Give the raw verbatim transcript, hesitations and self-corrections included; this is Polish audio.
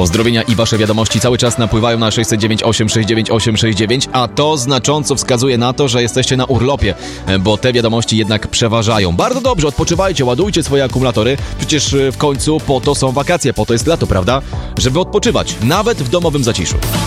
Pozdrowienia i wasze wiadomości cały czas napływają na sześć dziewięć osiem sześć dziewięć osiem sześć dziewięć, a to znacząco wskazuje na to, że jesteście na urlopie, bo te wiadomości jednak przeważają. Bardzo dobrze, odpoczywajcie, ładujcie swoje akumulatory, przecież w końcu po to są wakacje, po to jest lato, prawda? Żeby odpoczywać, nawet w domowym zaciszu.